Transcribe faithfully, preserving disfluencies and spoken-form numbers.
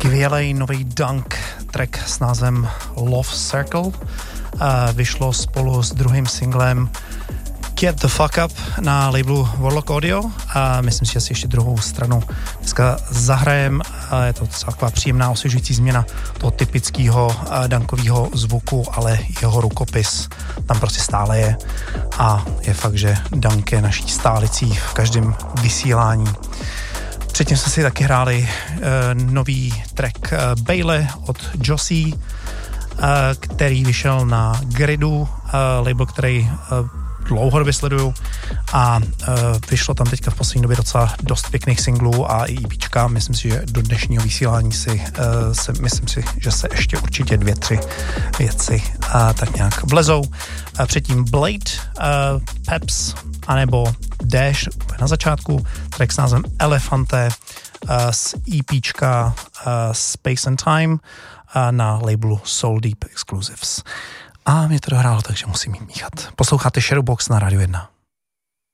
Skvělej nový Dunk track s názvem Love Circle. Uh, vyšlo spolu s druhým singlem Get the Fuck Up na labelu Warlock Audio a myslím si, že si ještě druhou stranu dneska zahrajem. Je to taková příjemná osvěžující změna toho typického dunkového zvuku, ale jeho rukopis tam prostě stále je a je fakt, že dunk je naší stálicí v každém vysílání. Předtím jsme si taky hráli uh, nový track uh, Bailey od Josie, uh, který vyšel na Gridu, uh, label, který uh, dlouhodobě sleduju a uh, vyšlo tam teďka v poslední době docela dost pěkných singlů a i EPčka. Myslím si, že do dnešního vysílání si, uh, se, myslím si, že se ještě určitě dvě, tři věci uh, tak nějak vlezou. Uh, předtím Blade, uh, Peps, anebo Dash na začátku, track s názvem Elefante uh, z EPčka uh, Space and Time uh, na labelu Soul Deep Exclusives. A mě to dohrálo, takže musím jít míchat. Posloucháte Shadowbox na Rádiu jedna.